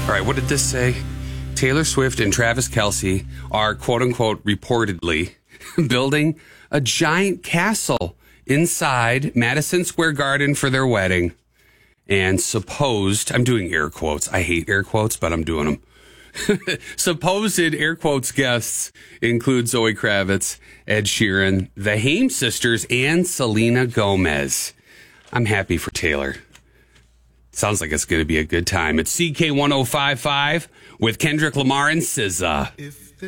right, what did this say? Taylor Swift and Travis Kelce are, quote-unquote, reportedly building a giant castle inside Madison Square Garden for their wedding. And I'm doing air quotes. I hate air quotes, but I'm doing them. Supposed air quotes guests include Zoe Kravitz, Ed Sheeran, the Haim sisters, and Selena Gomez. I'm happy for Taylor. Sounds like it's going to be a good time. It's CK1055 with Kendrick Lamar and SZA.